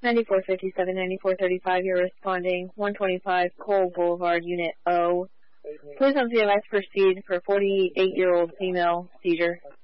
9457, 9435, you're responding. 125 Cole Boulevard, Unit O. Police on CMS proceed for 48-year-old female seizure.